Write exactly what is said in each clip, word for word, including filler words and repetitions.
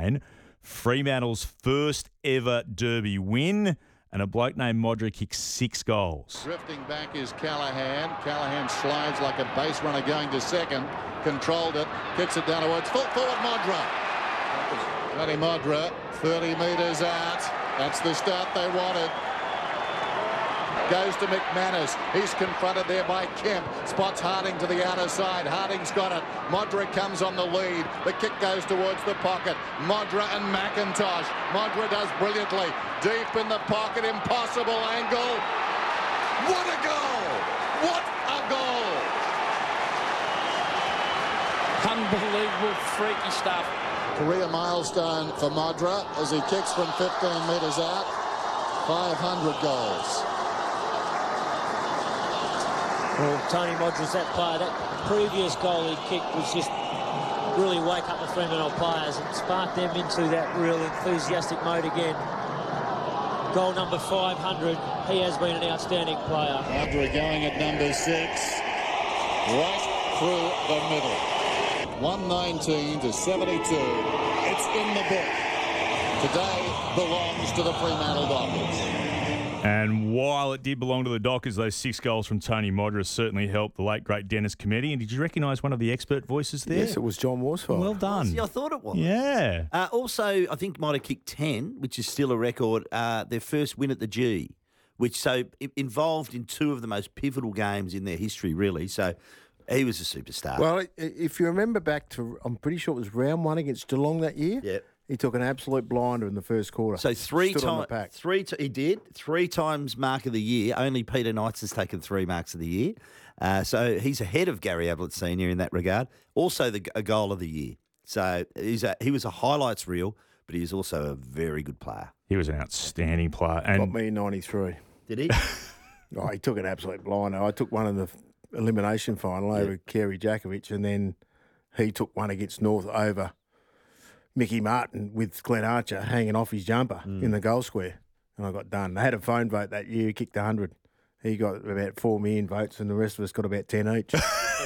line. Fremantle's first ever Derby win, and a bloke named Modra kicks six goals. Drifting back is Callahan. Callahan slides like a base runner going to second. Controlled it, kicks it down towards full forward Modra. Matty Modra, thirty metres out. That's the start they wanted. Goes to McManus. He's confronted there by Kemp. Spots Harding to the outer side. Harding's got it. Modra comes on the lead. The kick goes towards the pocket. Modra and McIntosh. Modra does brilliantly. Deep in the pocket. Impossible angle. What a goal! What a goal! Unbelievable, freaky stuff. Career milestone for Modra as he kicks from fifteen metres out. five hundred goals. Well, Tony Modra's that player. That previous goal he kicked was just really wake up the Fremantle players and spark them into that real enthusiastic mode again. Goal number five hundred. He has been an outstanding player. Modra going at number six. Right through the middle. one nineteen to seventy-two. It's in the book. Today belongs to the Fremantle Dockers. And while it did belong to the Dockers, those six goals from Tony Modra certainly helped the late, great Dennis Cometti. And did you recognise one of the expert voices there? Yes, it was John Worsfold. Well done. See, I thought it was. Yeah. Uh, also, I think might have kicked ten, which is still a record, uh, their first win at the G, which so it involved in two of the most pivotal games in their history, really. So he was a superstar. Well, i- if you remember back to, I'm pretty sure it was round one against Geelong that year. Yeah. He took an absolute blinder in the first quarter. So three Stood on the times, pack. three t- he did three times mark of the year. Only Peter Knights has taken three marks of the year, uh, so he's ahead of Gary Ablett Senior in that regard. Also, the a goal of the year. So he's a, he was a highlights reel, but he was also a very good player. He was an outstanding player. Got And me in ninety-three. Did he? Oh, he took an absolute blinder. I took one in the elimination final over Kerry Jakovic, and then he took one against North over Mickey Martin with Glenn Archer hanging off his jumper in the goal square, and I got done. They had a phone vote that year. He kicked one hundred. He got about four million votes, and the rest of us got about ten each.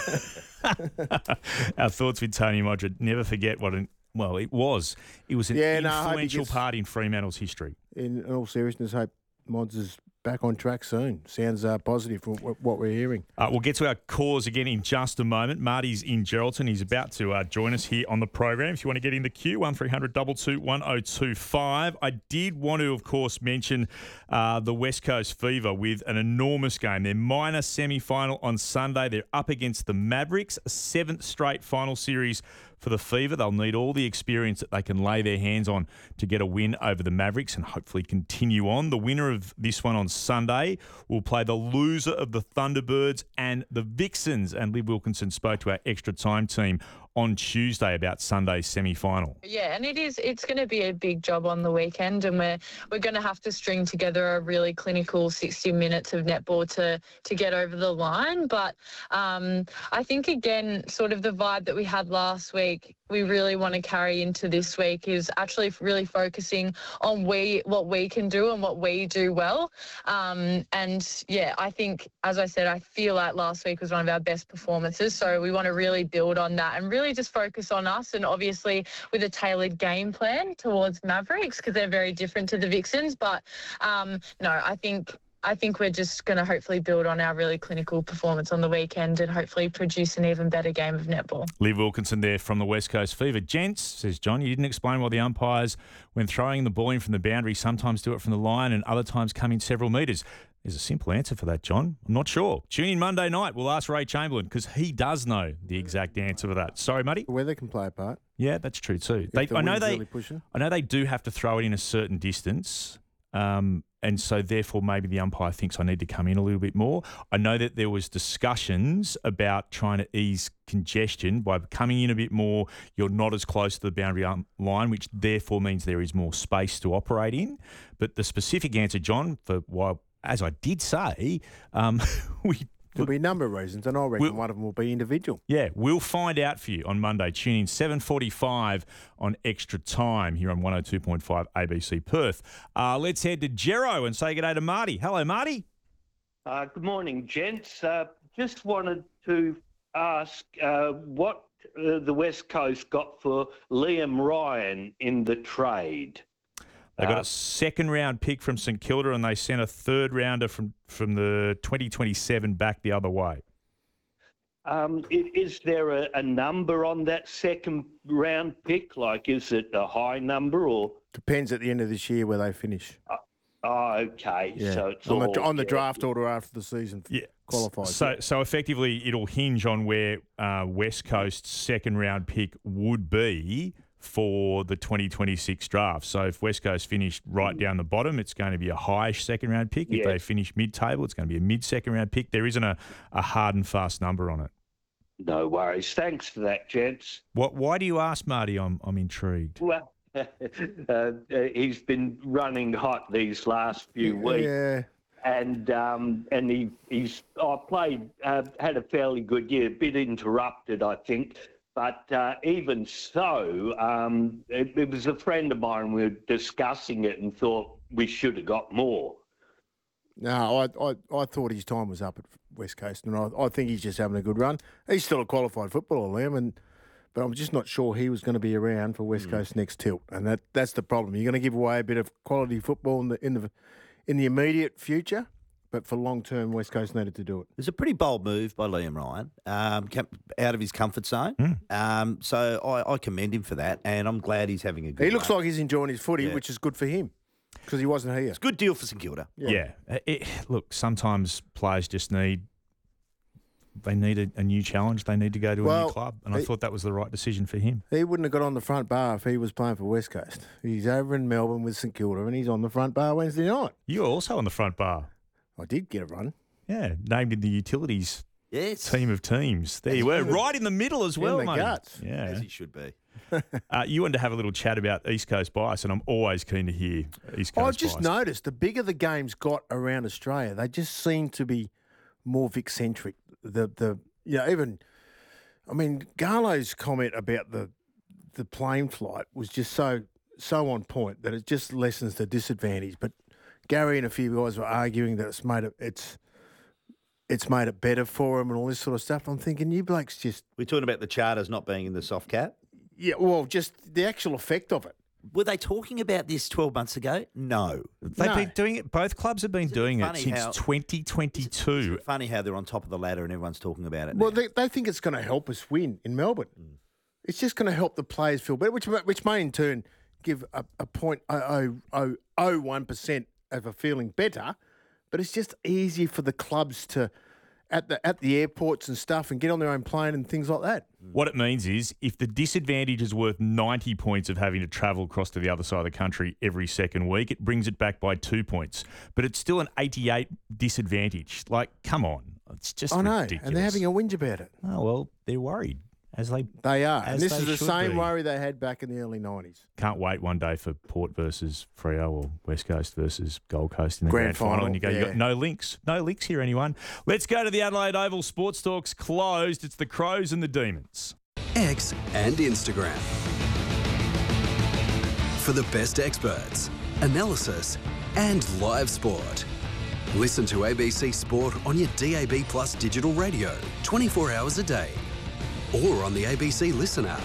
our thoughts with Tony Modra. Never forget what an, well, it was. It was an Yeah, no, I hope he influential gets- part in Fremantle's history. In all seriousness, hope Mods is back on track soon. Sounds uh, positive from what what we're hearing. Uh, we'll get to our cause again in just a moment. Marty's in Geraldton. He's about to uh, join us here on the program. If you want to get in the queue, one three hundred two two one oh two five. I did want to, of course, mention uh, the West Coast Fever with an enormous game. Their minor semi-final on Sunday. They're up against the Mavericks, a seventh straight final series for the Fever. They'll need all the experience that they can lay their hands on to get a win over the Mavericks and hopefully continue on. The winner of this one on Sunday will play the loser of the Thunderbirds and the Vixens. And Liv Wilkinson spoke to our extra time team on Tuesday about Sunday's semi-final. Yeah, and it is. It's going to be a big job on the weekend, and we're we're going to have to string together a really clinical sixty minutes of netball to to get over the line. But um, I think again, sort of the vibe that we had last week, we really want to carry into this week is actually really focusing on we what we can do and what we do well. Um, and yeah, I think, as I said, I feel like last week was one of our best performances. So we want to really build on that and really just focus on us, and obviously with a tailored game plan towards Mavericks because they're very different to the Vixens. But um, no, I think I think we're just going to hopefully build on our really clinical performance on the weekend and hopefully produce an even better game of netball. Liv Wilkinson there from the West Coast Fever. Gents, says John, you didn't explain why the umpires, when throwing the ball in from the boundary, sometimes do it from the line and other times come in several metres. There's a simple answer for that, John. I'm not sure. Tune in Monday night. We'll ask Ray Chamberlain because he does know the exact answer for that. Sorry, Muddy. The weather can play a part. Yeah, that's true too. If They, the I know wind's they, really pushing. I know they do have to throw it in a certain distance, um, and so therefore maybe the umpire thinks I need to come in a little bit more. I know that there was discussions about trying to ease congestion by coming in a bit more. You're not as close to the boundary um, line, which therefore means there is more space to operate in. But the specific answer, John, for why, as I did say, um, we. There'll be a number of reasons, and I reckon We'll- one of them will be individual. Yeah, we'll find out for you on Monday. Tune in seven forty-five on Extra Time here on one oh two point five A B C Perth. Uh, let's head to Jero and say good day to Marty. Hello, Marty. Uh, good morning, gents. Uh, just wanted to ask uh, what uh, the West Coast got for Liam Ryan in the trade? They got Uh, a second round pick from St Kilda, and they sent a third rounder from, from the twenty twenty-seven back the other way. Um, i- is there a, a number on that second round pick? Like, is it a high number or? Depends at the end of this year where they finish. Oh, okay. Yeah. So it's on all the on the yeah. draft order after the season Yeah. qualifies. So, so effectively, it'll hinge on where uh, West Coast's second round pick would be for the twenty twenty-six draft. So if West Coast finished right down the bottom, it's going to be a high second round pick. If Yeah. they finish mid-table, it's going to be a mid-second round pick. There isn't a, a hard and fast number on it. No worries. Thanks for that, gents. What? Why do you ask, Marty? I'm I'm intrigued. Well, uh, uh, he's been running hot these last few weeks. Yeah. And um, and he he's I played uh, had a fairly good year, a bit interrupted, I think, but uh, even so, um, it, it was a friend of mine. We were discussing it and thought we should have got more. No, I, I I thought his time was up at West Coast, and I, I think he's just having a good run. He's still a qualified footballer, Liam, and but I'm just not sure he was going to be around for West Coast next tilt, and that that's the problem. You're going to give away a bit of quality football in the in the in the immediate future, but for long term, West Coast needed to do it. It was a pretty bold move by Liam Ryan, um, kept out of his comfort zone. Mm. Um, so I, I commend him for that, and I'm glad he's having a good He looks run. like he's enjoying his footy, Yeah. which is good for him because he wasn't here. It's a good deal for St Kilda. Yeah. Uh, It, look, sometimes players just need they need a, a new challenge. They need to go to a Well, new club, and I he- thought that was the right decision for him. He wouldn't have got on the front bar if he was playing for West Coast. He's over in Melbourne with St Kilda, and he's on the front bar Wednesday night. You were also on the front bar. I did get a run. Yeah, named in the utilities Yes. team of teams. There you were, right in the middle as In well, the mate. guts. Yeah. As he should be. Uh, you wanted to have a little chat about East Coast bias, and I'm always keen to hear East Coast I've just bias. noticed the bigger the games got around Australia, they just seem to be more Vic-centric. The the you know, even I mean Garlo's comment about the the plane flight was just so so on point that it just lessens the disadvantage. But Gary and a few guys were arguing that it's made it it's it's made it better for him and all this sort of stuff. I'm thinking you blokes just We're talking about the charters not being in the soft cap. yeah, well, just the actual effect of it. Were they talking about this twelve months ago? No. They've No. been doing it. Both clubs have been Isn't it doing it funny since how- twenty twenty-two. It's funny how they're on top of the ladder and everyone's talking about it. Well, now. they, they think it's going to help us win in Melbourne. It's just going to help the players feel better, which which may in turn give a, a point oh oh oh one percent of a feeling better. But it's just easier for the clubs to at the at the airports and stuff and get on their own plane and things like that. What it means is if the disadvantage is worth ninety points of having to travel across to the other side of the country every second week, it brings it back by two points. But it's still an eighty-eight disadvantage. Like, come on. It's just I know, ridiculous. and they're having a whinge about it. Oh, well, they're worried. As they They are, As and this they is the should same be. worry they had back in the early nineties. can't wait one day for Port versus Freo or West Coast versus Gold Coast in the grand, Grand final. final, And you go, you yeah. got no links. No links here, anyone. Let's go to the Adelaide Oval. Sports Talk's closed. It's the Crows and the Demons. X and Instagram. For the best experts, analysis, and live sport. Listen to A B C Sport on your D A B Plus digital radio twenty-four hours a day or on the A B C Listen app.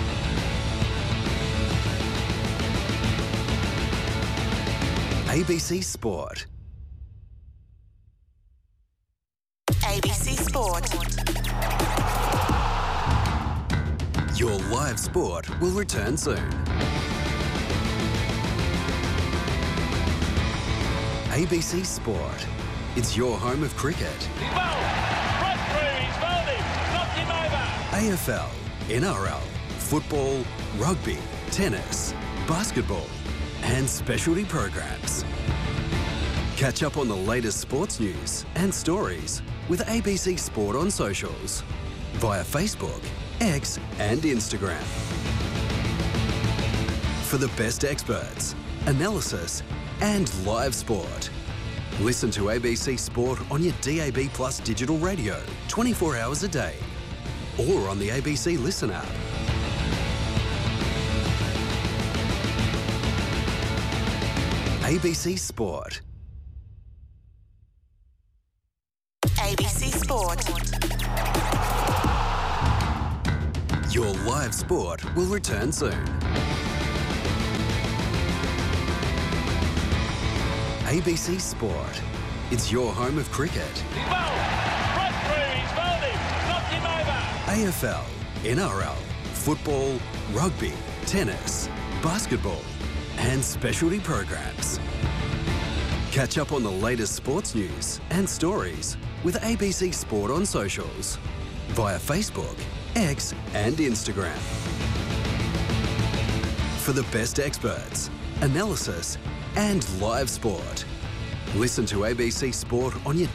A B C Sport. A B C Sport. Your live sport will return soon. A B C Sport. It's your home of cricket. He's bowled. Right through. He's bowled him. Knocked him over. A F L, N R L, football, rugby, tennis, basketball, and specialty programs. Catch up on the latest sports news and stories with A B C Sport on socials via Facebook, X, and Instagram. For the best experts, analysis, and live sport. Listen to A B C Sport on your D A B Plus digital radio twenty-four hours a day or on the A B C Listen app. A B C Sport. A B C Sport. live sport will return soon. A B C Sport. It's your home of cricket. He's bowled. Right through. He's bowled him. Knocked him over. A F L, N R L, football, rugby, tennis, basketball, and specialty programs. Catch up on the latest sports news and stories with A B C Sport on socials via Facebook, X, and Instagram. For the best experts, analysis, and live sport, listen to A B C Sport on your